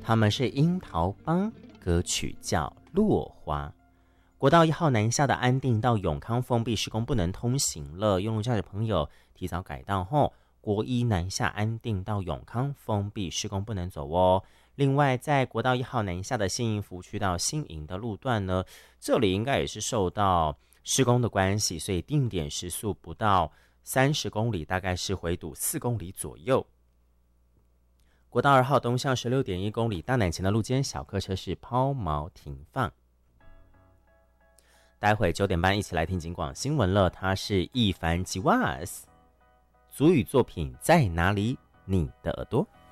他们是樱桃帮，歌曲叫《落花》。国道1号南下的安定到永康封闭施工不能通行了，用路驾驶朋友提早改道后，国一南下安定到永康封闭施工不能走哦。另外，在国道1号南下的新营福区到新营的路段呢，这里应该也是受到施工的关系，所以定点时速不到30公里，大概是回堵4公里左右。国道2号东向16.1公里，大南前的路肩小客车是抛锚停放。待会9点半一起来听警广新闻了，他是一凡吉瓦斯，族语作品在哪里？你的耳朵。